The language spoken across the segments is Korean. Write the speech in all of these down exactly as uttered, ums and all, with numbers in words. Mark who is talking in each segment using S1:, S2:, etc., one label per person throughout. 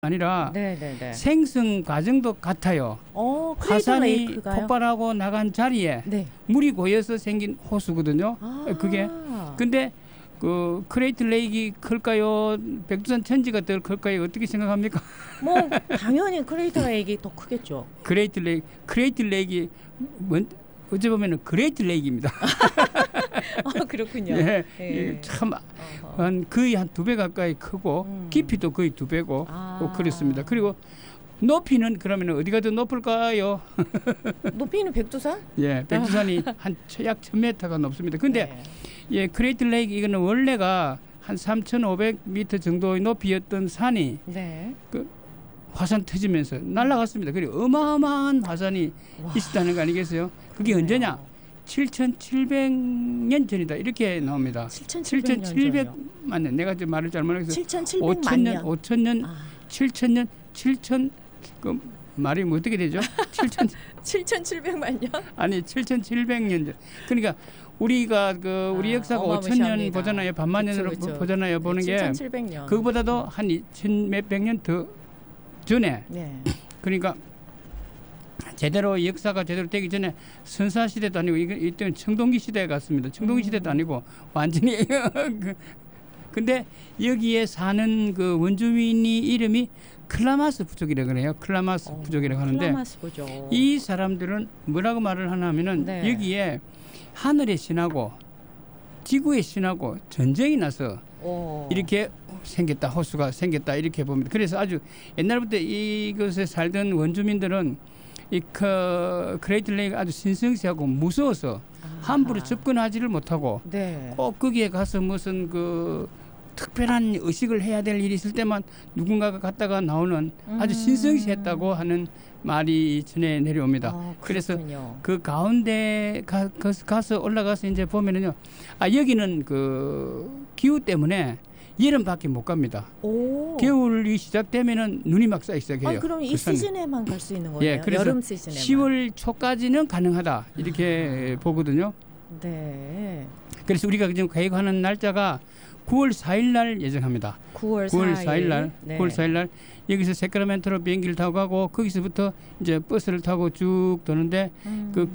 S1: 아니라
S2: 네네네.
S1: 생성 과정도 같아요.
S2: 어, 크레이트
S1: 화산이
S2: 레이크가요?
S1: 폭발하고 나간 자리에
S2: 네.
S1: 물이 고여서 생긴 호수거든요.
S2: 아.
S1: 그게 근데 그 크레이트 레이크가 클까요? 백두산 천지가 더 클까요? 어떻게 생각합니까?
S2: 뭐 당연히 크레이트 레이크가 더 크겠죠.
S1: 크레이트 레이크 크레이트 레이크 뭔 어찌 보면은 그레이트 레이크입니다.
S2: 아, 그렇군요.
S1: 예,
S2: 예.
S1: 참
S2: 어허.
S1: 한 거의 한 두 배 가까이 크고
S2: 음.
S1: 깊이도 거의 두 배고
S2: 아.
S1: 뭐 그렇습니다. 그리고 높이는 그러면 어디가 더 높을까요?
S2: 높이는 백두산?
S1: 예, 백두산이 한 약 천 미터가 높습니다. 근데
S2: 네.
S1: 예, 크레이트 레이크 이거는 원래가 한 삼천오백 미터 정도의 높이였던 산이
S2: 네.
S1: 그 화산 터지면서 날아갔습니다. 그리고 어마어마한 화산이
S2: 와.
S1: 있었다는 거 아니겠어요? 그게
S2: 그러네요.
S1: 언제냐? 칠천칠백 년 전이다. 이렇게 나옵니다.
S2: 칠천칠백 년
S1: 칠천칠백
S2: 전이요.
S1: 맞네. 내가 지금 말을 잘못해서
S2: 칠천칠백만
S1: 오천 년,
S2: 년.
S1: 오천 년,
S2: 아.
S1: 칠천 년, 칠천 그 말이 뭐 어떻게 되죠? 칠천
S2: 칠천칠백만 년?
S1: 아니 칠천칠백 년 전. 그러니까 우리가 그 우리
S2: 아,
S1: 역사가 오천 년
S2: 어마무시합니다.
S1: 보잖아요. 반만
S2: 그쵸,
S1: 년으로
S2: 그쵸.
S1: 보잖아요. 보는 게
S2: 칠천칠백 년.
S1: 그거보다도 한 이천 몇백 년 더 전에.
S2: 네.
S1: 그러니까 제대로 역사가 제대로 되기 전에 선사 시대도 아니고 이거 이때는 청동기 시대에 갔습니다. 청동기
S2: 음.
S1: 시대도 아니고 완전히 그, 근데 여기에 사는 그 원주민이 이름이 클라마스 부족이라고 그래요. 클라마스
S2: 어,
S1: 부족이라고 하는데
S2: 클라마스 부족.
S1: 이 사람들은 뭐라고 말을 하냐면은
S2: 네.
S1: 여기에 하늘의 신하고 지구의 신하고 전쟁이 나서
S2: 오.
S1: 이렇게 생겼다, 호수가 생겼다 이렇게 봅니다. 그래서 아주 옛날부터 이곳에 살던 원주민들은 이 그 크레이트 레이크가 아주 신성시하고 무서워서
S2: 아하.
S1: 함부로 접근하지를 못하고
S2: 네.
S1: 꼭 거기에 가서 무슨 그 특별한 의식을 해야 될 일이 있을 때만 누군가가 갔다가 나오는 아주
S2: 음.
S1: 신성시했다고 하는 말이 전해 내려옵니다.
S2: 아,
S1: 그래서
S2: 그렇군요.
S1: 그 가운데 가, 가서 올라가서 이제 보면은요, 아 여기는 그 기후 때문에 여름밖에 못 갑니다.
S2: 오.
S1: 겨울이 시작되면은 눈이 막 쌓이기 시작해요.
S2: 아, 그럼 이
S1: 그 산에.
S2: 시즌에만 갈 수 있는 거예요?
S1: 예, 그래서
S2: 여름 시즌에만.
S1: 시월 초까지는 가능하다 이렇게
S2: 아.
S1: 보거든요.
S2: 네.
S1: 그래서 우리가 지금 계획하는 날짜가 구월 사일 날 예정합니다.
S2: 구월
S1: 구월
S2: 사일.
S1: 사일 날,
S2: 네.
S1: 구월 사일 날 여기서 세크라멘토로 비행기를 타고 가고 거기서부터 이제 버스를 타고 쭉 도는데
S2: 음.
S1: 그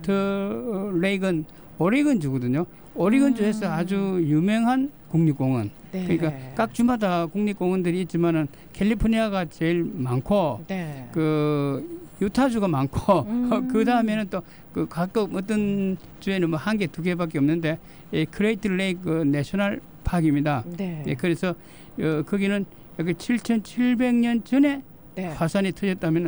S1: 크레이트 레이크는 오레곤 주거든요. 오레곤 주에서
S2: 음.
S1: 아주 유명한 국립공원.
S2: 네.
S1: 그러니까 각 주마다 국립공원들이 있지만은 캘리포니아가 제일 많고
S2: 네.
S1: 그 유타주가 많고
S2: 음.
S1: 그 다음에는 또 그 가끔 어떤 주에는 뭐 한 개 두 개밖에 없는데 이 크레이트 레이크 내셔널 파크입니다.
S2: 네.
S1: 예, 그래서 어, 거기는 여기 칠천칠백 년 전에
S2: 네.
S1: 화산이 터졌다면은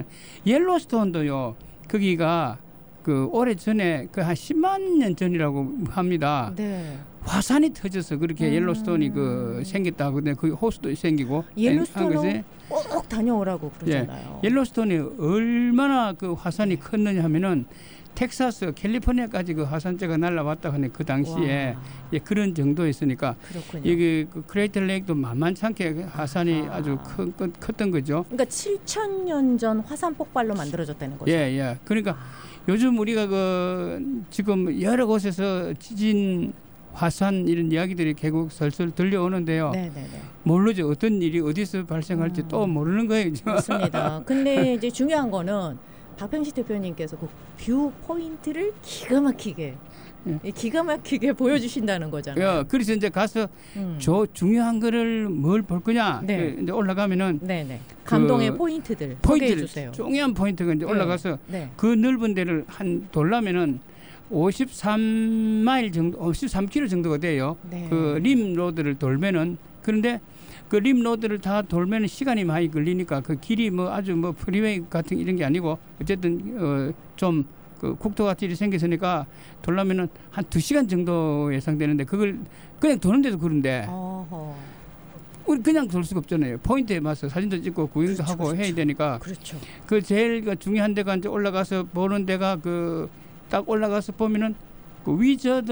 S1: 옐로스톤도요. 거기가 그 오래 전에 그 한 십만 년 전이라고 합니다.
S2: 네.
S1: 화산이 터져서 그렇게
S2: 음.
S1: 옐로스톤이 그 생겼다. 근데 그 호수도 생기고 한
S2: 옐로스톤은
S1: 것이
S2: 꼭 다녀오라고 그러잖아요.
S1: 옐로스톤이 얼마나 그 화산이 컸느냐 하면은 텍사스, 캘리포니아까지 그 화산재가 날라왔다 하는 그 당시에
S2: 와.
S1: 예, 그런 정도였으니까
S2: 그렇군요.
S1: 여기 그 크레이트 레이크도 만만찮게 화산이
S2: 아하.
S1: 아주 큰, 큰, 컸던 거죠.
S2: 그러니까 칠천 년 전 화산 폭발로 만들어졌다는 거죠.
S1: 예, 예. 그러니까 요즘 우리가 그 지금 여러 곳에서 지진, 화산 이런 이야기들이 계속 설설 들려오는데요.
S2: 네, 네, 네.
S1: 모르죠. 어떤 일이 어디서 발생할지
S2: 음.
S1: 또 모르는 거예요.
S2: 맞습니다. 근데 이제 중요한 거는 박병식 대표님께서 그 뷰 포인트를 기가 막히게
S1: 예.
S2: 이 기가 막히게 보여주신다는 거잖아요.
S1: 야, 그래서 이제 가서
S2: 음.
S1: 저 중요한 거를 뭘 볼 거냐?
S2: 네.
S1: 그 이제 올라가면은
S2: 네네. 감동의
S1: 그
S2: 포인트들 소개해
S1: 포인트를
S2: 주세요.
S1: 중요한 포인트가 이제
S2: 네.
S1: 올라가서
S2: 네.
S1: 그 넓은 데를 한 돌려면은 오십삼 마일 정도, 오십삼 킬로미터 정도가 돼요.
S2: 네.
S1: 그 림 로드를 돌면은 그런데 그 림 로드를 다 돌면은 시간이 많이 걸리니까 그 길이 뭐 아주 뭐 프리웨이 같은 이런 게 아니고 어쨌든 어 좀 그 국토가 길이 생겼으니까 돌려면은 한 두 시간 정도 예상되는데 그걸 그냥 도는데도 그런데
S2: 어허.
S1: 우리 그냥 돌 수가 없잖아요. 포인트에 맞서 사진도 찍고 구경도
S2: 그렇죠,
S1: 하고
S2: 그렇죠.
S1: 해야 되니까
S2: 그렇죠.
S1: 그 제일 그 중요한 데가 이제 올라가서 보는 데가 그 딱 올라가서 보면은 그 위저드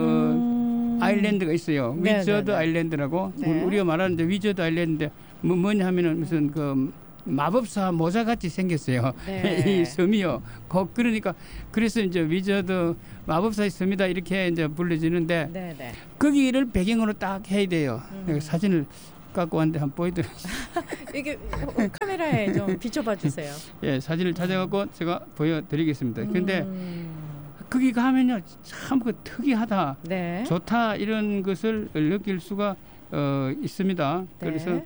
S2: 음.
S1: 아일랜드가 있어요.
S2: 네,
S1: 위저드
S2: 네, 네.
S1: 아일랜드라고
S2: 네.
S1: 우리, 우리가 말하는데 위저드 아일랜드 뭐 뭐냐 하면은 무슨 그 마법사 모자 같이 생겼어요.
S2: 네.
S1: 이 섬이요. 거, 그러니까 그래서 이제 위저드 마법사의 섬이다 이렇게 이제 불려지는데
S2: 네네.
S1: 거기를 배경으로 딱 해야 돼요.
S2: 음.
S1: 사진을 갖고 왔는데 한번 보여드려요.
S2: 이게 카메라에 좀 비춰봐 주세요.
S1: 예, 사진을 찾아갖고 제가 보여드리겠습니다. 그런데
S2: 음.
S1: 거기 가면요 참 그 특이하다,
S2: 네.
S1: 좋다 이런 것을 느낄 수가 어, 있습니다.
S2: 네.
S1: 그래서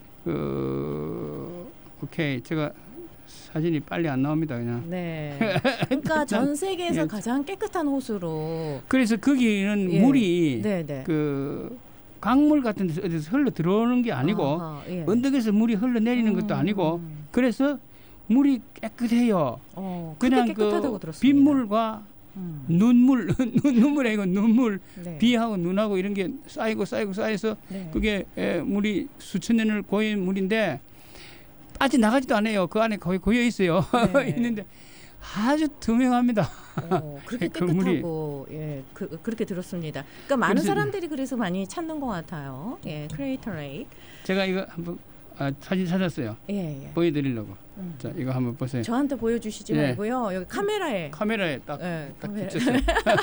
S1: 그 오케이 제가 사진이 빨리 안 나옵니다 그냥.
S2: 네. 그러니까 전 세계에서
S1: 예.
S2: 가장 깨끗한 호수로.
S1: 그래서 거기는
S2: 예.
S1: 물이
S2: 네, 네.
S1: 그 강물 같은 데서 어디서 흘러 들어오는 게 아니고
S2: 아하, 예.
S1: 언덕에서 물이 흘러 내리는 것도
S2: 음.
S1: 아니고 그래서 물이 깨끗해요.
S2: 어,
S1: 그냥
S2: 깨끗하다고
S1: 그
S2: 들었습니다.
S1: 빗물과
S2: 음.
S1: 눈물, 눈물이 아니고 눈물,
S2: 네.
S1: 비하고 눈하고 이런 게 쌓이고 쌓이고 쌓여서
S2: 네.
S1: 그게 에, 물이 수천 년을 고인 물인데 빠져 나가지도 않아요. 그 안에 거의 고여 있어요.
S2: 네.
S1: 있는데 아주 투명합니다.
S2: 어, 그렇게
S1: 그 물이.
S2: 깨끗하고 예, 그, 그렇게 들었습니다. 그러니까 많은
S1: 그래서-
S2: 사람들이 그래서 많이 찾는 것 같아요. 예, 크레이터 레이크.
S1: 제가 이거 한번 아, 사진 찾았어요.
S2: 예, 예.
S1: 보여드리려고.
S2: 음.
S1: 자, 이거 한번 보세요.
S2: 저한테 보여주시지
S1: 예.
S2: 말고요. 여기 카메라에
S1: 카메라에 딱,
S2: 예,
S1: 딱
S2: 카메라
S1: 비쳤어요.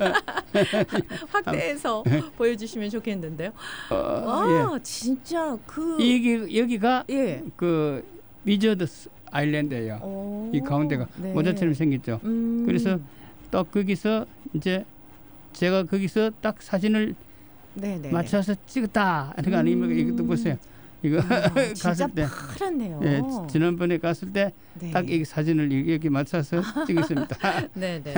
S2: 확대해서 보여주시면 좋겠는데요.
S1: 어,
S2: 아, 진짜 그
S1: 예. 이게 여기가
S2: 예.
S1: 그 위저드 아일랜드예요.
S2: 오,
S1: 이 가운데가
S2: 네.
S1: 모자처럼 생겼죠.
S2: 음.
S1: 그래서 또 거기서 이제 제가 거기서 딱 사진을
S2: 네네.
S1: 맞춰서 찍었다. 그러니까 아니면
S2: 음.
S1: 이것도 보세요. 이거
S2: 아, 진짜
S1: 갔을 때,
S2: 파랗네요.
S1: 예, 지난번에 갔을 때 딱
S2: 네.
S1: 이 사진을 여기- 여기 맞춰서 찍었습니다.
S2: 네네네.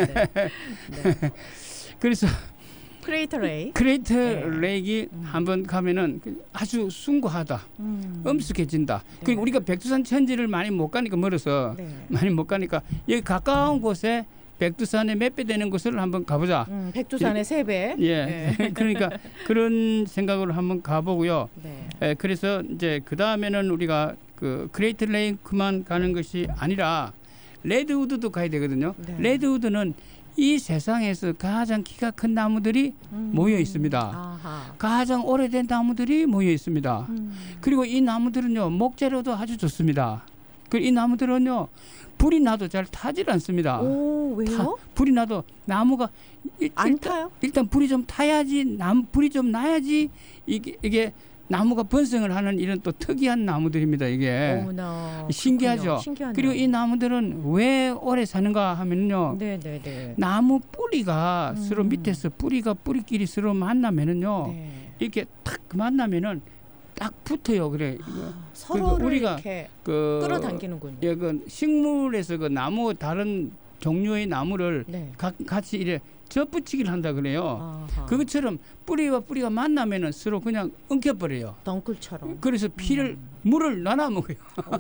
S2: 네.
S1: 그래서
S2: 크레이터 레이.
S1: 크레이트
S2: 네.
S1: 레이크
S2: 음.
S1: 한번 가면은 그 아주 숭고하다,
S2: 음.
S1: 엄숙해진다.
S2: 네.
S1: 그리고 우리가 백두산 천지를 많이 못 가니까 멀어서
S2: 네.
S1: 많이 못 가니까 여기 가까운 곳에 백두산의 몇 배 되는 곳을 한번 가보자.
S2: 음, 백두산의 세 배.
S1: 예, 그러니까 그런 생각으로 한번 가보고요.
S2: 네.
S1: 예, 그래서 이제 그 다음에는 우리가 그 그레이트 레이크만 가는 것이 아니라 레드우드도 가야 되거든요.
S2: 네.
S1: 레드우드는 이 세상에서 가장 키가 큰 나무들이
S2: 음.
S1: 모여 있습니다.
S2: 아하.
S1: 가장 오래된 나무들이 모여 있습니다.
S2: 음.
S1: 그리고 이 나무들은요 목재로도 아주 좋습니다. 그리고 이 나무들은요 불이 나도 잘 타질 않습니다.
S2: 오, 왜요?
S1: 타- 불이 나도 나무가 일,
S2: 안
S1: 일단,
S2: 타요?
S1: 일단 불이 좀 타야지 남 불이 좀 나야지 이게 이게 나무가 번성을 하는 이런 또 특이한 나무들입니다. 이게
S2: 어머나,
S1: 신기하죠.
S2: 그렇군요. 신기하네요.
S1: 그리고 이 나무들은 왜 오래 사는가 하면요.
S2: 네네네.
S1: 나무 뿌리가
S2: 음.
S1: 서로 밑에서 뿌리가 뿌리끼리 서로 만나면은요.
S2: 네.
S1: 이렇게 탁 만나면은 딱 붙어요. 그래. 이거
S2: 아, 서로를
S1: 우리가
S2: 이렇게
S1: 그
S2: 끌어당기는군요.
S1: 예, 그 식물에서 그 나무 다른 종류의 나무를
S2: 네.
S1: 가, 같이 이래 접붙이기를 한다 그래요.
S2: 아하.
S1: 그것처럼 뿌리와 뿌리가 만나면은 서로 그냥 엉켜버려요.
S2: 덩굴처럼.
S1: 그래서 피를 물을 나눠 먹어요.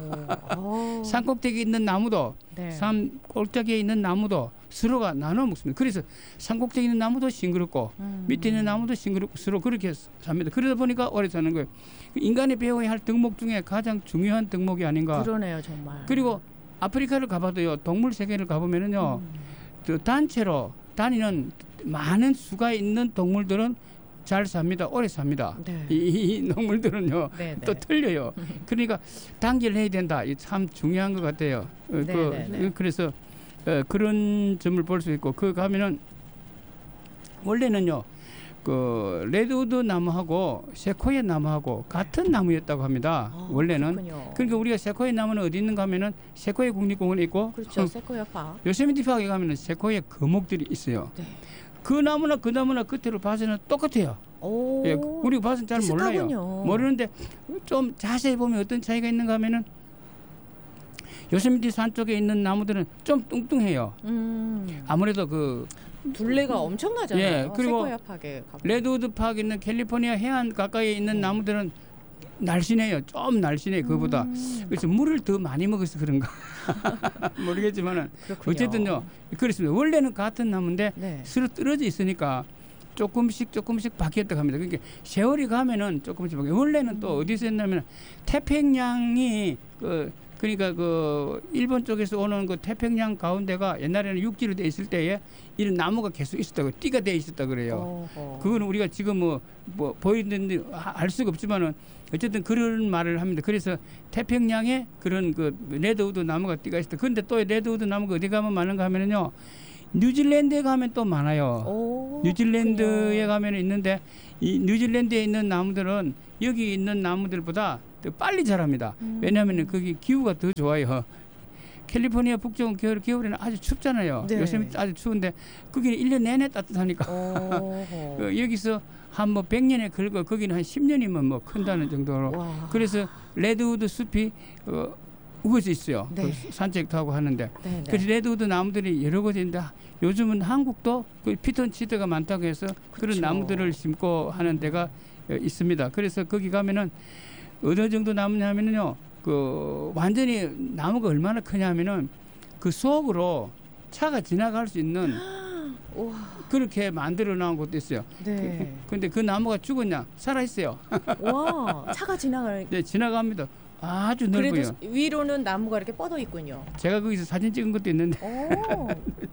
S2: 오. 오.
S1: 산 꼭대기에 있는 나무도
S2: 네.
S1: 산 꼭대기에 있는 나무도 서로가 나눠 먹습니다. 그래서 산 꼭대기에 있는 나무도 싱그럽고
S2: 음.
S1: 밑에 있는 나무도 싱그럽고 서로 그렇게 삽니다. 그러다 보니까 오래 사는 거예요. 인간이 배워야 할 덕목 중에 가장 중요한 덕목이 아닌가.
S2: 그러네요, 정말.
S1: 그리고 아프리카를 가봐도요. 동물 세계를 가보면은요.
S2: 음.
S1: 그 단체로 다니는 많은 수가 있는 동물들은 잘 삽니다. 오래 삽니다.
S2: 네.
S1: 이, 이 동물들은요.
S2: 네,
S1: 또
S2: 네.
S1: 틀려요. 그러니까 단계를 해야 된다. 이 참 중요한 것 같아요. 어,
S2: 네,
S1: 그,
S2: 네, 네.
S1: 그래서 어, 그런 점을 볼 수 있고 그 가면은 원래는요. 그 레드우드 나무하고 세코이아 나무하고 같은 나무였다고 합니다.
S2: 아,
S1: 원래는.
S2: 그렇군요.
S1: 그러니까 우리가 세코이아 나무는 어디 있는가 하면은 세코이아 국립공원에 있고
S2: 그렇죠.
S1: 어,
S2: 세코야 파.
S1: 요세미티 파크에 가면은 세코이아 거목들이 있어요.
S2: 네.
S1: 그 나무나 그 나무나 끝으로 봐서는 똑같아요.
S2: 오.
S1: 예, 우리가 봐서는 잘 몰라요.
S2: 비슷하군요.
S1: 모르는데 좀 자세히 보면 어떤 차이가 있는가 하면은 요세미티 산 쪽에 있는 나무들은 좀 뚱뚱해요.
S2: 음.
S1: 아무래도 그
S2: 둘레가 엄청나잖아요.
S1: 예, 그리고
S2: 세코야 파게 가보면.
S1: 레드우드 파크 있는 캘리포니아 해안 가까이에 있는
S2: 네.
S1: 나무들은 날씬해요. 좀 날씬해 그보다.
S2: 음.
S1: 그래서 물을 더 많이 먹어서 그런가 모르겠지만은
S2: 그렇군요.
S1: 어쨌든요 그렇습니다. 원래는 같은 나무인데
S2: 네.
S1: 서로 떨어져 있으니까 조금씩 조금씩 바뀌었다고 합니다. 그러니까 세월이 가면은 조금씩 바뀌어요. 원래는 또 어디서 했냐면 태평양이 그 그러니까 그 일본 쪽에서 오는 그 태평양 가운데가 옛날에는 육지로 돼 있을 때에 이런 나무가 계속 있었다고 띠가 돼 있었다 그래요.
S2: 어허.
S1: 그거는 우리가 지금 뭐, 뭐 보이는데 알 수가 없지만은 어쨌든 그런 말을 합니다. 그래서 태평양에 그런 그 레드우드 나무가 띠가 있었다. 그런데 또 레드우드 나무가 어디 가면 많은가 하면은요. 뉴질랜드에 가면 또 많아요.
S2: 오,
S1: 뉴질랜드에
S2: 그렇군요.
S1: 가면 있는데 이 뉴질랜드에 있는 나무들은 여기 있는 나무들보다 더 빨리 자랍니다.
S2: 음.
S1: 왜냐하면 거기 기후가 더 좋아요. 캘리포니아 북쪽은 겨울, 겨울에는 아주 춥잖아요.
S2: 네.
S1: 요즘 아주 추운데 거기는 일 년 내내 따뜻하니까
S2: 오.
S1: 그 여기서 한 뭐 백 년에 걸고 거기는 한 십 년이면 뭐 큰다는 정도로
S2: 와.
S1: 그래서 레드우드 숲이 어, 우거져 있어요.
S2: 네.
S1: 그 산책도 하고 하는데
S2: 네, 네.
S1: 그래서 레드우드 나무들이 여러 곳에 있는데 요즘은 한국도 그 피톤치드가 많다고 해서 그런
S2: 그렇죠.
S1: 나무들을 심고 하는 데가 어, 있습니다. 그래서 거기 가면은 어느 정도 나무냐면은요, 그 완전히 나무가 얼마나 크냐면은 그 속으로 차가 지나갈 수 있는
S2: 우와.
S1: 그렇게 만들어 놓은 곳도 있어요.
S2: 네.
S1: 근데 그 나무가 죽었냐? 살아 있어요.
S2: 와, 차가 지나갈.
S1: 네, 지나갑니다. 아주 넓어요.
S2: 그래도 위로는 나무가 이렇게 뻗어 있군요.
S1: 제가 거기서 사진 찍은 것도 있는데
S2: 오.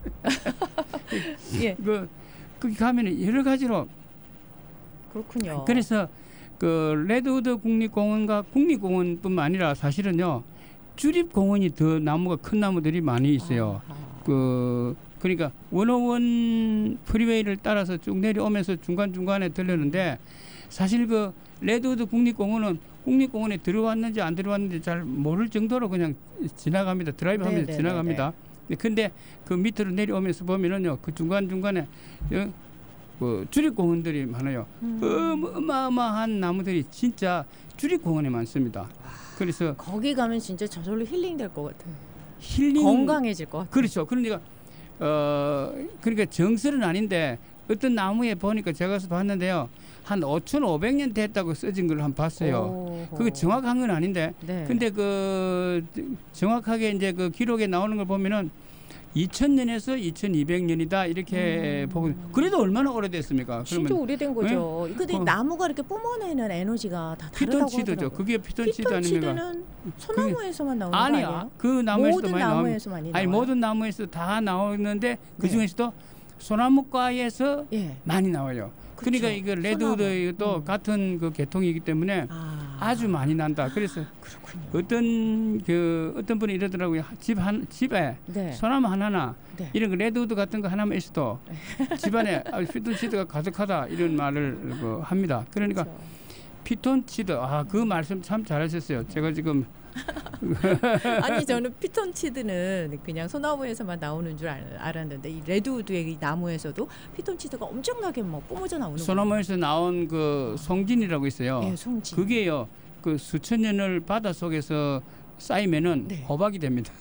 S2: 예,
S1: 그 거기 가면은 여러 가지로
S2: 그렇군요.
S1: 그래서 그 레드우드 국립공원과 국립공원뿐만 아니라 사실은요 주립공원이 더 나무가 큰 나무들이 많이 있어요.
S2: 아하.
S1: 그 그러니까 원오원 프리웨이를 따라서 쭉 내려오면서 중간 중간에 들렸는데 사실 그 레드우드 국립공원은 국립공원에 들어왔는지 안 들어왔는지 잘 모를 정도로 그냥 지나갑니다. 드라이브하면서
S2: 네네네네.
S1: 지나갑니다. 근데 그 밑으로 내려오면서 보면은요 그 중간 중간에 그 주립공원들이 많아요.
S2: 음.
S1: 어마- 어마어마한 나무들이 진짜 주립공원에 많습니다. 그래서
S2: 거기 가면 진짜 저절로 힐링 될 것 같아요.
S1: 힐링
S2: 건강해질 것 같아요.
S1: 그렇죠. 그러니까 어 그러니까 정설은 아닌데 어떤 나무에 보니까 제가 가서 봤는데요. 한 오천오백 년 됐다고 써진 걸 한 봤어요.
S2: 오호.
S1: 그거 정확한 건 아닌데.
S2: 네.
S1: 근데 그 정확하게 이제 그 기록에 나오는 걸 보면은 이천 년에서 이천이백 년이다 이렇게
S2: 음.
S1: 보고 그래도 얼마나 오래됐습니까?
S2: 진짜 오래된 거죠. 근데
S1: 어.
S2: 나무가 이렇게 뿜어내는 에너지가 다 다르다고
S1: 피톤치드죠.
S2: 하더라고요.
S1: 그게 피톤치드 아닙니까?
S2: 피톤치드는 소나무에서만 나오는 거
S1: 아니야.
S2: 아니에요?
S1: 그 나무에서도
S2: 모든
S1: 많이 나옵니다.
S2: 나무에서 많이
S1: 아니
S2: 나와요?
S1: 모든 나무에서 다 나오는데 그
S2: 네.
S1: 중에서도 소나무과에서
S2: 예.
S1: 많이 나와요.
S2: 그쵸.
S1: 그러니까 이거 레드우드도
S2: 소나무. 음.
S1: 같은 그 계통이기 때문에
S2: 아,
S1: 아주 많이 난다. 그래서
S2: 그렇군요.
S1: 어떤 그 어떤 분이 이러더라고요. 집 한 집에
S2: 네.
S1: 소나무 하나나
S2: 네.
S1: 이런 거 레드우드 같은 거 하나만 있어도 집안에 아, 피톤치드가 가득하다 이런 말을 그 합니다. 그러니까
S2: 그렇죠.
S1: 피톤치드 아 그 말씀 참 잘하셨어요. 제가 지금
S2: 아니 저는 피톤치드는 그냥 소나무에서만 나오는 줄 알, 알았는데 이 레드우드의 이 나무에서도 피톤치드가 엄청나게 뭐 뿜어져 나오는
S1: 소나무에서 나온 그 송진이라고 있어요.
S2: 거예요. 예, 송진.
S1: 그게요 그 수천 년을 바다 속에서 쌓이면은
S2: 네.
S1: 호박이 됩니다.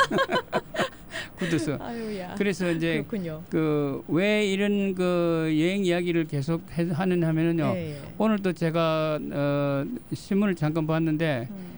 S1: 굳어서
S2: 아유야.
S1: 그래서 이제
S2: 그렇군요.
S1: 그 왜 이런 그 여행 이야기를 계속 해- 하느냐 하면은요.
S2: 예, 예.
S1: 오늘도 제가 어, 신문을 잠깐 봤는데
S2: 음.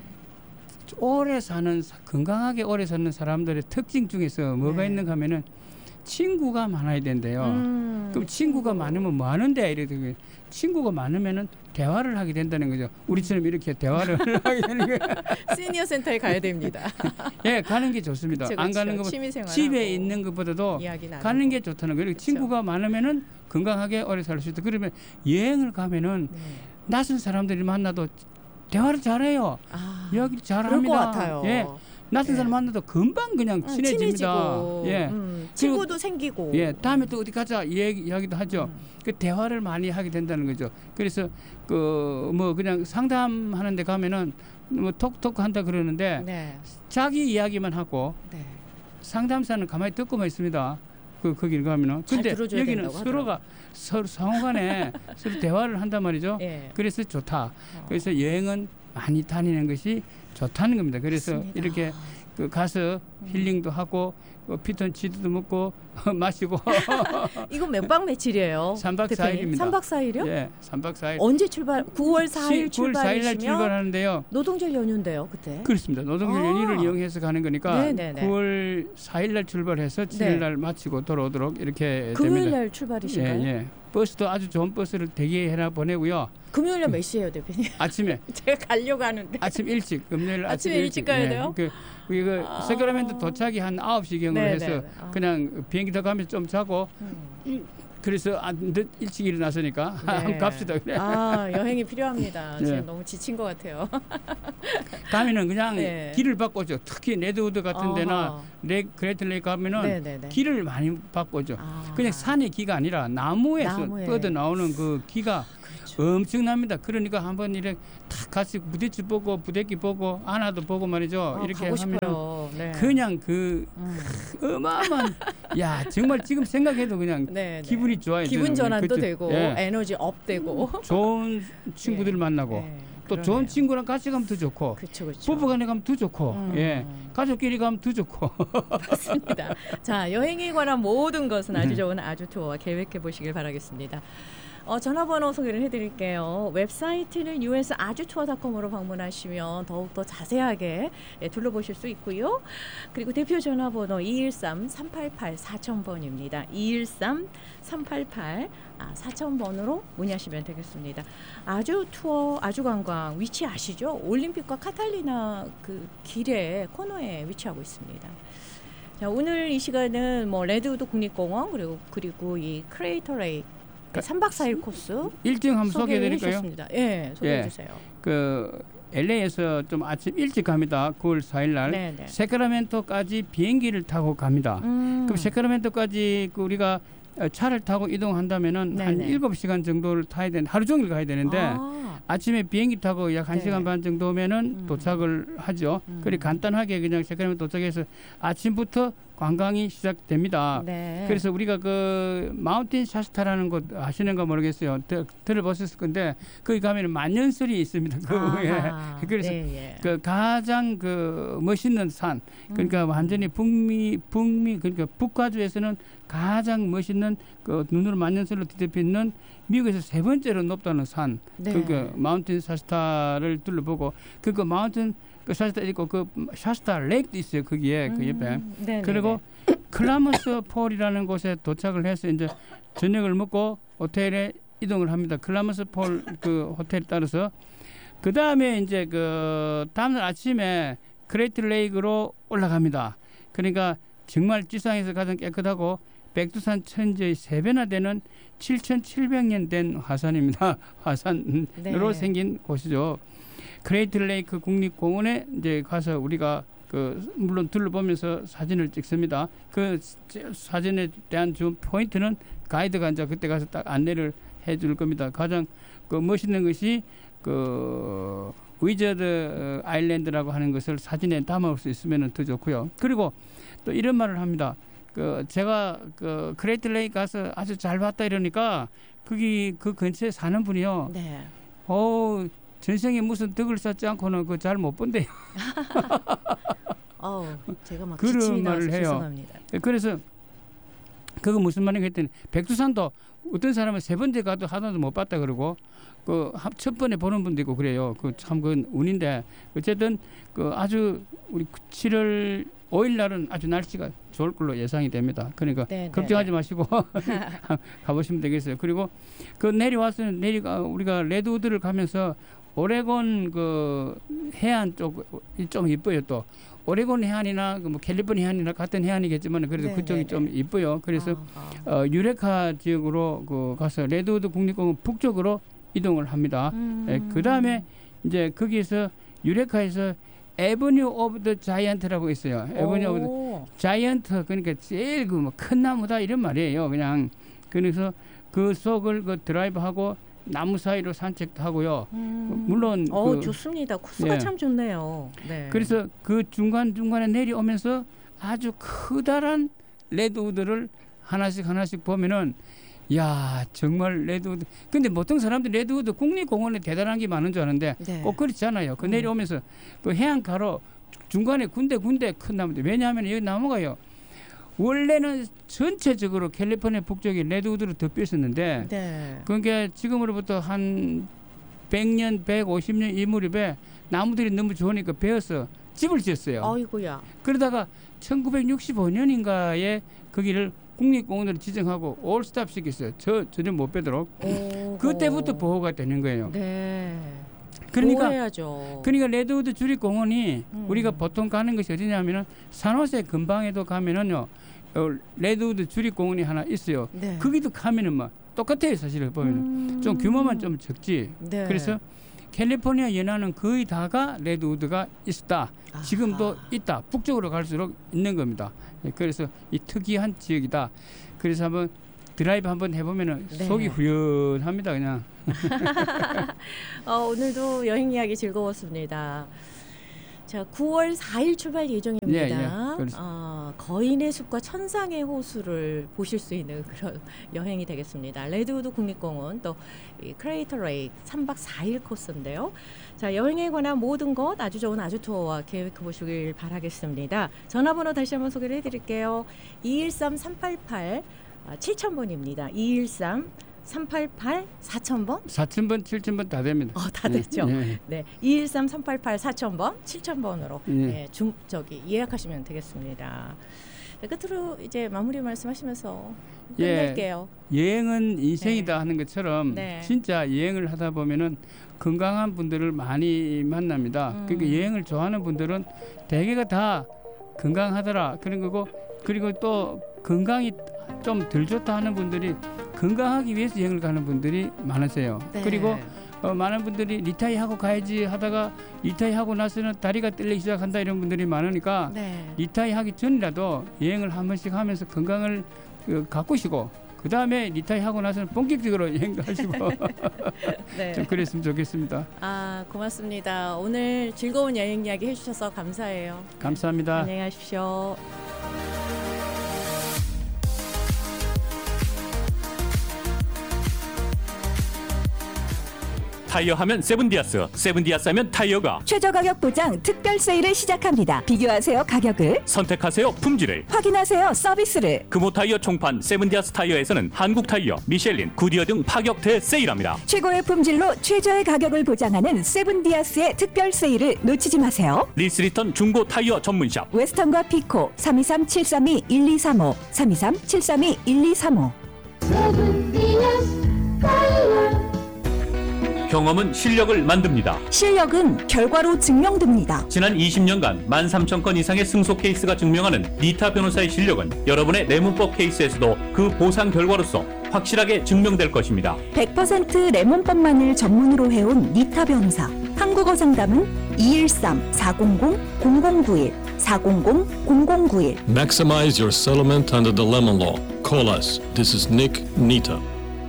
S1: 오래 사는 사- 건강하게 오래 사는 사람들의 특징 중에서 뭐가
S2: 네.
S1: 있는가 하면은 친구가 많아야 된대요.
S2: 음,
S1: 그럼 친구가 많으면 뭐 하는데 이렇게 친구가 많으면은 대화를 하게 된다는 거죠. 우리처럼 이렇게 대화를 하게 되는 거예요.
S2: 시니어 센터에 가야 됩니다.
S1: 예, 가는 게 좋습니다.
S2: 그쵸,
S1: 안
S2: 그쵸.
S1: 가는 것보다
S2: 취미생활
S1: 집에
S2: 하고
S1: 있는 것보다도
S2: 이야기 나누고.
S1: 가는 게 좋다는 거예요.
S2: 그쵸.
S1: 친구가 많으면은 건강하게 오래 살 수 있다. 그러면 여행을 가면은
S2: 네.
S1: 낯선 사람들이 만나도 대화를 잘해요.
S2: 아,
S1: 이야기를
S2: 그럴
S1: 잘합니다.
S2: 것 같아요.
S1: 예, 낯선
S2: 네.
S1: 사람 만나도 금방 그냥
S2: 응,
S1: 친해집니다.
S2: 친해지고,
S1: 예,
S2: 음, 친구도 생기고.
S1: 예, 다음에 또 어디 가자 이야기, 이야기도 하죠.
S2: 음.
S1: 그 대화를 많이 하게 된다는 거죠. 그래서 그 뭐 그냥 상담하는 데 가면은 뭐 톡톡 한다 그러는데
S2: 네.
S1: 자기 이야기만 하고
S2: 네.
S1: 상담사는 가만히 듣고만 있습니다. 그 거기를 가면은
S2: 잘
S1: 근데
S2: 들어줘야
S1: 여기는
S2: 된다고
S1: 서로가 서로 상호간에 서로 대화를 한단 말이죠.
S2: 예.
S1: 그래서 좋다.
S2: 어.
S1: 그래서 여행은 많이 다니는 것이 좋다는 겁니다. 그래서
S2: 맞습니다.
S1: 이렇게 그 가서 힐링도 하고 어, 피톤치드도 먹고 마시고
S2: 이건 몇 박 며칠이에요?
S1: 삼 박 사 일입니다.
S2: 삼 박 사 일이요?
S1: 예, 삼 박 사 일.
S2: 언제 출발? 구월 사 일
S1: 구월 사 일 날
S2: 출발이시면
S1: 출발하는데요.
S2: 노동절 연휴인데요, 그때.
S1: 그렇습니다. 노동절
S2: 아.
S1: 연휴를 이용해서 가는 거니까
S2: 네네네.
S1: 구월 사 일 날 출발해서 칠 일 날 마치고 돌아오도록 이렇게
S2: 금요일
S1: 됩니다.
S2: 날 출발이신가요?
S1: 예, 예. 버스도 아주 좋은 버스를 대기해라 보내고요.
S2: 금요일 날 몇 시예요, 대표님?
S1: 아침에
S2: 제가 가려고 하는데.
S1: 아침 일찍 금요일 아침
S2: 아침에 일찍 가야 돼요?
S1: 그 이거
S2: 아.
S1: 세크라멘토 도착이 한 아홉 시경으로
S2: 네,
S1: 해서
S2: 네, 네. 아.
S1: 그냥 비행기 타가면서 좀 자고
S2: 음.
S1: 그래서 아, 늦 일찍 일어났으니까
S2: 네.
S1: 갑시다 그래.
S2: 아, 여행이 필요합니다.
S1: 네.
S2: 지금 너무 지친 것 같아요.
S1: 가면은 그냥
S2: 네.
S1: 길을 바꿔줘. 특히 레드우드 같은 데나
S2: 어허.
S1: 레 그레이트레이크 가면은
S2: 네네네.
S1: 길을 많이 바꿔줘.
S2: 아.
S1: 그냥 산의 기가 아니라 나무에서
S2: 나무에.
S1: 뻗어 나오는 그 기가
S2: 그렇죠.
S1: 엄청납니다. 그러니까 한번 이렇게 탁 같이 부딪혀 보고 부대끼 보고 안아도 보고 말이죠.
S2: 아,
S1: 이렇게
S2: 가고
S1: 하면
S2: 싶어요. 네.
S1: 그냥 그
S2: 음.
S1: 어마어마한 야 정말 지금 생각해도 그냥
S2: 네, 네.
S1: 기분이 좋아요.
S2: 기분
S1: 저는.
S2: 전환도
S1: 그때,
S2: 되고
S1: 예.
S2: 에너지 업 되고
S1: 좋은 친구들
S2: 예.
S1: 만나고
S2: 예,
S1: 또
S2: 그러네요.
S1: 좋은 친구랑 같이 가면 더 좋고
S2: 그쵸, 그쵸.
S1: 부부간에 가면 더 좋고
S2: 음.
S1: 예 가족끼리 가면 더 좋고
S2: 맞습니다. 자, 여행에 관한 모든 것은
S1: 음.
S2: 아주 좋은 아주 투어와 계획해 보시길 바라겠습니다. 어, 전화번호 소개를 해드릴게요. 웹사이트는 유에스 아주투어닷컴으로 방문하시면 더욱더 자세하게 예, 둘러보실 수 있고요. 그리고 대표 전화번호 이일삼 삼팔팔 사천 번입니다. 이일삼 삼팔팔 아, 사천 번으로 문의하시면 되겠습니다. 아주투어 아주관광 위치 아시죠? 올림픽과 카탈리나 그 길에 코너에 위치하고 있습니다. 자, 오늘 이 시간은 뭐 레드우드 국립공원 그리고 그리고 이 크레이터 레이크 삼 박 사 일 코스
S1: 일정 한번 소개해 드릴까요?
S2: 주셨습니다. 예, 소개해
S1: 예.
S2: 주세요.
S1: 그 엘에이에서 좀 아침 일찍 갑니다. 구월 사일 날
S2: 네, 네.
S1: 세크라멘토까지 비행기를 타고 갑니다.
S2: 음.
S1: 그럼 세크라멘토까지 그 우리가 어, 차를 타고 이동한다면은
S2: 네,
S1: 한
S2: 네.
S1: 일곱 시간 정도를 타야 되는 하루 종일 가야 되는데
S2: 아,
S1: 아침에 비행기 타고 약 한
S2: 네.
S1: 시간 반 정도면은
S2: 음.
S1: 도착을 하죠.
S2: 음.
S1: 그리고 간단하게 그냥 세크라멘토 도착해서 아침부터 관광이 시작됩니다.
S2: 네.
S1: 그래서 우리가 그 마운틴 샤스타라는 곳 아시는가 모르겠어요. 들, 들어보셨을 건데 거기 가면은 만년설이 있습니다. 그
S2: 아하.
S1: 예. 그래서
S2: 예, 예.
S1: 그 가장 그 멋있는 산 그러니까
S2: 음.
S1: 완전히 북미 북미 그러니까 북가주에서는 가장 멋있는 그 눈으로 만년설로 뒤덮여 있는 미국에서 세 번째로 높다는 산
S2: 네.
S1: 그 마운틴 샤스타를 둘러보고 그그 마운틴 그 샤스타 있고 그 샤스타 레이크도 있어요 거기에 그 옆에
S2: 음, 네,
S1: 그리고
S2: 네,
S1: 클라머스 폴이라는 곳에 도착을 해서 이제 저녁을 먹고 호텔에 이동을 합니다. 클라머스 폴 그 호텔 따라서 그 다음에 이제 그 다음날 아침에 그레이트 레이크로 올라갑니다. 그러니까 정말 지상에서 가장 깨끗하고 백두산 천지의 세 배나 되는 칠천칠백 년 된 화산입니다. 화산으로
S2: 네.
S1: 생긴 곳이죠. 그레이트 레이크 국립공원에 이제 가서 우리가 그 물론 둘러보면서 사진을 찍습니다. 그 사진에 대한 좀 포인트는 가이드가 이제 그때 가서 딱 안내를 해줄 겁니다. 가장 그 멋있는 것이 그 위저드 아일랜드라고 하는 것을 사진에 담아올 수 있으면 더 좋고요. 그리고 또 이런 말을 합니다. 그 제가 그 그레이트 레이크 가서 아주 잘 봤다 이러니까 거기 그 근처에 사는 분이요.
S2: 네.
S1: 어 전생에 무슨 덕을 쌓지 않고는 그 잘 못 본대요.
S2: 어우, 제가 막
S1: 그런
S2: 기침이 나와서
S1: 말을 해요.
S2: 죄송합니다.
S1: 그래서 그거 무슨 말인가 했더니 백두산도 어떤 사람은 세 번째 가도 하나도 못 봤다 그러고 그 첫 번에 보는 분도 있고 그래요. 그 참 그 운인데 어쨌든 그 아주 우리 칠월 오일 날은 아주 날씨가 좋을 걸로 예상이 됩니다. 그러니까
S2: 네, 네,
S1: 걱정하지
S2: 네.
S1: 마시고 가보시면 되겠어요. 그리고 그 내려와서 내리가 우리가 레드우드를 가면서 오레곤 그 해안 쪽 좀 이뻐요. 또 오레곤 해안이나 그 뭐 캘리포니아 해안이나 같은 해안이겠지만 그래도
S2: 네,
S1: 그쪽이
S2: 네,
S1: 좀
S2: 네.
S1: 이뻐요. 그래서
S2: 아, 아.
S1: 어, 유레카 지역으로 그 가서 레드우드 국립공원 북쪽으로 이동을 합니다.
S2: 음.
S1: 예, 그 다음에 이제 거기에서 유레카에서 에버뉴 오브 더 자이언트라고 있어요. 에버뉴 오브 더
S2: 오.
S1: 자이언트 그러니까 제일 그 뭐 큰 나무다 이런 말이에요. 그냥 그래서 그 속을 그 드라이브하고 나무 사이로 산책도 하고요.
S2: 음.
S1: 물론
S2: 어,
S1: 그
S2: 좋습니다. 코스가
S1: 예.
S2: 참 좋네요. 네.
S1: 그래서 그 중간 중간에 내려오면서 아주 커다란 레드우드를 하나씩 하나씩 보면은 야 정말 레드우드. 근데 보통 사람들이 레드우드 국립공원에 대단한 게 많은 줄 아는데
S2: 네.
S1: 꼭 그렇지 않아요. 그
S2: 음.
S1: 내려오면서 그 해안가로 중간에 군데군데 큰 나무들. 왜냐하면 여기 나무가요. 원래는 전체적으로 캘리포니아 북쪽에 레드우드로 덮여 있었는데
S2: 네.
S1: 그러니까 지금으로부터 한 백 년, 백오십 년 이 무렵에 나무들이 너무 좋으니까 베어서 집을 지었어요.
S2: 어이구야.
S1: 그러다가 천구백육십오 년인가에 거기를 국립공원으로 지정하고 올스탑 시켰어요. 저 전혀 못 빼도록.
S2: 오.
S1: 그때부터 보호가 되는 거예요.
S2: 네.
S1: 그러니까
S2: 보호해야죠.
S1: 그러니까 레드우드 주립공원이
S2: 음.
S1: 우리가 보통 가는 것이 어디냐면은 산호세 근방에도 가면은요 어, 레드우드 주립공원이 하나 있어요.
S2: 네.
S1: 거기도 가면은 뭐 똑같아요 사실을 보면은
S2: 음.
S1: 좀 규모만 좀 적지.
S2: 네.
S1: 그래서 캘리포니아 연안은 거의 다가 레드우드가 있었다.
S2: 아하.
S1: 지금도 있다. 북쪽으로 갈수록 있는 겁니다. 예, 그래서 이 특이한 지역이다. 그래서 한번 드라이브 한번 해보면은
S2: 네.
S1: 속이 후련합니다. 그냥
S2: 어, 오늘도 여행 이야기 즐거웠습니다. 자, 구월 사일 출발 예정입니다.
S1: 예, 예,
S2: 어, 거인의 숲과 천상의 호수를 보실 수 있는 그런 여행이 되겠습니다. 레드우드 국립공원 또 이 크레이터 레이크 삼박 사일 코스인데요. 자, 여행에 관한 모든 것 아주 좋은 아주투어와 계획해 보시길 바라겠습니다. 전화번호 다시 한번 소개를 해드릴게요. 이일삼 삼팔팔 칠천 번입니다. 이일삼 삼팔팔 사천 번?
S1: 사천 번, 칠천 번 다 됩니다.
S2: 어, 다 됐죠.
S1: 예, 예.
S2: 네, 이일삼 삼팔팔 사천 번, 칠천 번으로
S1: 예.
S2: 네, 중 저기 예약하시면 되겠습니다. 네, 끝으로 이제 마무리 말씀하시면서 끝낼게요.
S1: 예, 여행은 인생이다
S2: 네.
S1: 하는 것처럼
S2: 네.
S1: 진짜 여행을 하다 보면은 건강한 분들을 많이 만납니다.
S2: 음.
S1: 그러니까 여행을 좋아하는 분들은 대개가 다 건강하더라 그런 거고, 그리고 또 건강이 좀 덜 좋다 하는 분들이 건강하기 위해서 여행을 가는 분들이 많으세요.
S2: 네.
S1: 그리고 어, 많은 분들이 리타이하고 가야지 하다가 리타이하고 나서는 다리가 떨리기 시작한다 이런 분들이 많으니까
S2: 네.
S1: 리타이하기 전이라도 여행을 한 번씩 하면서 건강을 어, 가꾸시고 그 다음에 리타이하고 나서는 본격적으로 여행도 하시고
S2: 네.
S1: 좀 그랬으면 좋겠습니다.
S2: 아, 고맙습니다. 오늘 즐거운 여행 이야기 해주셔서 감사해요.
S1: 감사합니다.
S2: 안녕히 가십시오.
S3: 타이어 하면 세븐디아스, 세븐디아스 하면 타이어가.
S4: 최저 가격 보장 특별 세일을 시작합니다. 비교하세요 가격을,
S3: 선택하세요 품질을.
S4: 확인하세요 서비스를.
S3: 금호 타이어 총판 세븐디아스 타이어에서는 한국 타이어, 미셸린, 구디어 등 파격 대세일합니다.
S4: 최고의 품질로 최저의 가격을 보장하는 세븐디아스의 특별 세일을 놓치지 마세요.
S3: 리스리턴 중고 타이어 전문샵.
S4: 웨스턴과 피코 삼이삼 칠삼이 일이삼오 삼이삼 칠삼이 일이삼오.
S3: 경험은 실력을 만듭니다.
S4: 실력은 결과로 증명됩니다.
S3: 지난 이십 년간 만 삼천 건 이상의 승소 케이스가 증명하는 니타 변호사의 실력은 여러분의 내문법 케이스에서도 그 보상 결과로서 확실하게 증명될 것입니다.
S4: 백 퍼센트 레몬법만을 전문으로 해온 니타 변호사. 한국어 상담은 이일삼 사공공 공공구일 사공공 공공구일.
S5: Maximize your settlement under the lemon law. Call us. This is Nick Nita.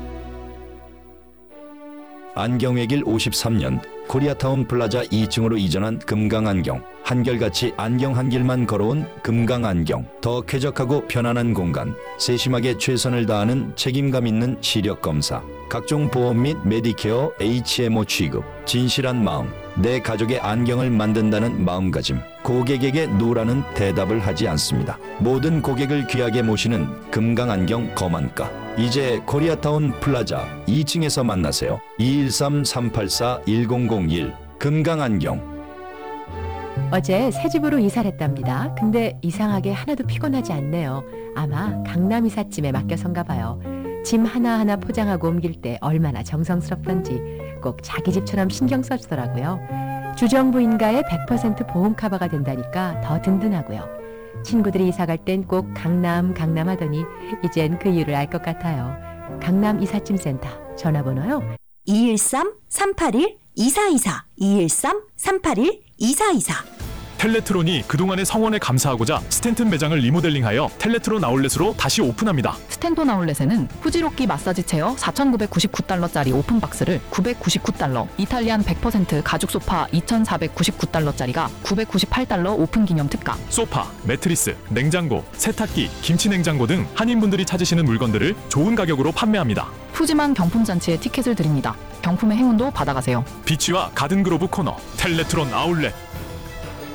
S6: 안경의 오십삼 년 코리아타운 플라자 이 층으로 이전한 금강안경. 한결같이 안경 한 길만 걸어온 금강안경. 더 쾌적하고 편안한 공간. 세심하게 최선을 다하는 책임감 있는 시력 검사. 각종 보험 및 메디케어 에이치엠오 취급. 진실한 마음. 내 가족의 안경을 만든다는 마음가짐. 고객에게 노라는 대답을 하지 않습니다. 모든 고객을 귀하게 모시는 금강안경 거만가. 이제 코리아타운 플라자 이 층에서 만나세요. 이일삼 삼팔사 일공공일. 금강안경.
S7: 어제 새 집으로 이사를 했답니다. 근데 이상하게 하나도 피곤하지 않네요. 아마 강남 이삿짐에 맡겨선가 봐요. 짐 하나하나 포장하고 옮길 때 얼마나 정성스럽던지 꼭 자기 집처럼 신경 써주더라고요. 주정부인가의 백 퍼센트 보험 커버가 된다니까 더 든든하고요. 친구들이 이사 갈 땐 꼭 강남 강남 하더니 이젠 그 이유를 알 것 같아요. 강남 이삿짐센터 전화번호요.
S4: 이일삼 삼팔일 이사이사 이일삼 삼팔일 이사이사.
S8: 텔레트론이 그동안의 성원에 감사하고자 스탠튼 매장을 리모델링하여 텔레트론 아울렛으로 다시 오픈합니다.
S9: 스탠톤 아울렛에는 후지로끼 마사지 체어 사천구백구십구 달러짜리 오픈박스를 구백구십구 달러, 이탈리안 백 퍼센트 가죽 소파 이천사백구십구 달러짜리가 구백구십팔 달러 오픈 기념 특가.
S8: 소파, 매트리스, 냉장고, 세탁기, 김치냉장고 등 한인분들이 찾으시는 물건들을 좋은 가격으로 판매합니다.
S9: 푸짐한 경품잔치에 티켓을 드립니다. 경품의 행운도 받아가세요.
S8: 비치와 가든그로브 코너 텔레트론 아울렛.